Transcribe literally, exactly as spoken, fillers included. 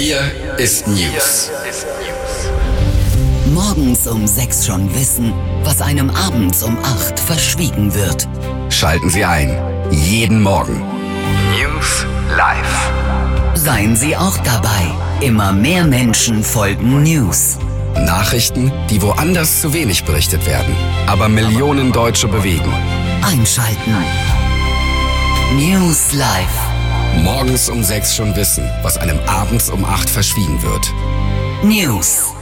Hier ist News. Morgens um sechs schon wissen, was einem abends um acht verschwiegen wird. Schalten Sie ein. Jeden Morgen. News live. Seien Sie auch dabei. Immer mehr Menschen folgen News. Nachrichten, die woanders zu wenig berichtet werden, aber Millionen Deutsche bewegen. Einschalten. News live. Morgens um sechs schon wissen, was einem abends um acht verschwiegen wird. News.